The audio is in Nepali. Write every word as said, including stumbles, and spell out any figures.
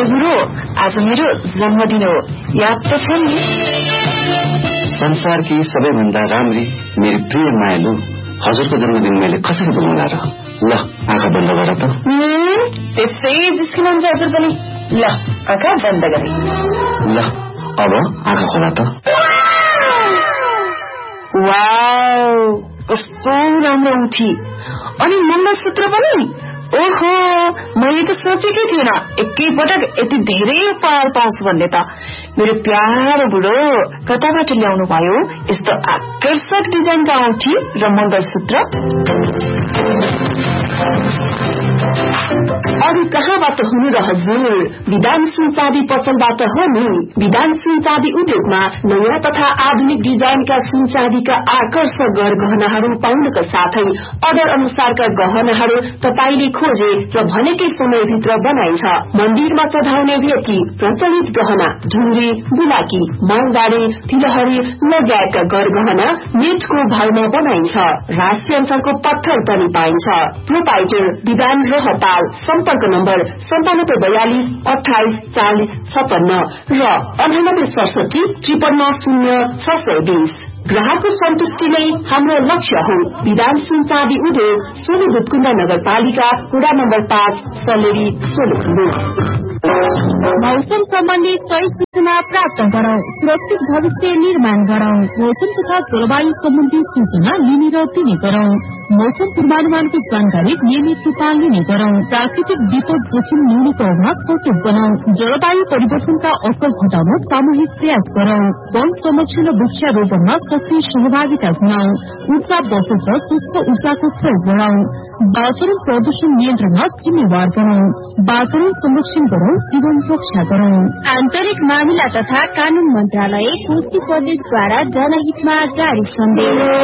ए बुढो, आज मेरो जन्मदिन हो, याद त छ नि? संसारकी सबैभन्दा राम्री मेरी प्रिय मायालु हजुरको जन्मदिन मैले कसरी भुल्नुला र? ल आँखा बन्द गर त। त्यसै जिस्किनुहुन्छ हजुर पनि। ल आँखा बन्द गरे। ल अब आँखा खोला त। वाउ, कस्तो राम्रो उठी। अनि मङ्गलसूत्र पनि। ओहो, मैले त सोचेकै थिएन एकैपटक यति धेरै उपहार पाउँछु भन्ने त। मेरो प्यारो बुढो, कताबाट ल्याउनु भयो यस्तो आकर्षक डिजाइनका औँठी र मङ्गलसूत्र? अरू कहाँबाट हुनु र हजुर? विधान सिंह चाँदी पसलबाट हो नि। विधान सिंह चाँदी उद्योगमा नयाँ तथा आधुनिक डिजाइनका सुन चाँदीका आकर्षक गहनाहरू पाउनका साथै अर्डर अनुसारका गहनाहरू तपाईले खोजे र भनेकै समयभित्र बनाइन्छ। मन्दिरमा चढाउने भेटी, प्रचलित गहना, ढुङ्ग्री, बुलाकी, मालगाडी, तिलहरी लगायतका गरगहना नेटको भावमा बनाइन्छ। राष्ट्रिय अञ्चलको पत्थर पनि पाइन्छ। प्रोपाइटर विधान रहताल। सम्पर्क नम्बर सन्तानब्बे बयालिस अठाइस चालिस छपन्न र अन्ठानब्बे सडसठी त्रिपन्न शून्य छ सय बीस। ग्राहकको सन्तुष्टि नै हाम्रो लक्ष्य हो। विधान सिंह चाँदी उद्योग, सोलु भुतकुण्ड नगरपालिका, वडा नम्बर पाँच, सलेरी, सोलुखुम्बु। मौसम सम्बन्धी सही सूचना प्राप्त गरौं, सुरक्षित भविष्य निर्माण गरौं। मौसम तथा जलवायु सम्बन्धी सूचना लिने र दिने गरौं। मौसम पूर्वानुमानको जानकारी नियमित रूपमा लिने गरौं। प्राकृतिक विपद जोखिम न्यूनीकरणमा सचेत बनाऊ। जलवायु परिवर्तनका असर घटाउन सामूहिक प्रयास गरौं। वन संरक्षण र वृक्षारोपणमा सक्रिय सहभागिता जनाऊ। ऊर्जा बचत र स्वच्छ ऊर्जाको प्रयोग गरौं। वातावरण प्रदूषण नियन्त्रणमा जिम्मेवार बनाऊ। वातावरण संरक्षण गरौं, जीवन रक्षा गरौं। आन्तरिक मामिला तथा कानून मन्त्रालय, कोशी प्रदेशद्वारा जनहितमा जारी सन्देश।